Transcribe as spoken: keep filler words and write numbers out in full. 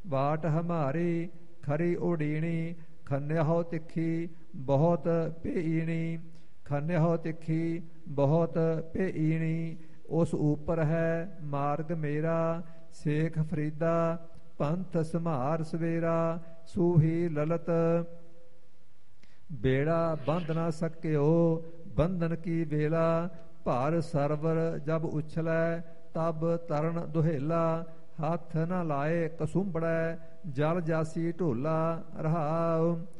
ਵਾਟ ਹਮਾਰੀ ਖਰੀ ਉਡੀਣੀ। ਖੰਨਿਆਹੋ ਤਿੱਖੀ ਬਹੁਤ ਭੇਈਣੀ, ਖੰਨਿਆਹੋ ਤਿੱਖੀ ਬਹੁਤ ਭੇਈਣੀ। ਉਸ ਉੱਪਰ ਹੈ ਮਾਰਗ ਮੇਰਾ, ਸੇਖ ਫਰੀਦਾ ਪੰਥ ਸੰਭਾਰ ਸਵੇਰਾ। ਸੂਹੀ ਲਲਤ ਬੇੜਾ ਬੰਧ ਨਾ ਸਕਿਓ, ਬੰਧਨ ਕੀ ਵੇਲਾ। ਭਾਰ ਸਰਵਰ ਜਬ ਉਛਲੈ, ਤਬ ਤਰਨ ਦੁਹੇਲਾ। ਹੱਥ ਨ ਲਾਏ ਕਸੁੰਭੜੈ, ਜਲ ਜਾਸੀ ਢੋਲਾ। ਰਹਾਉ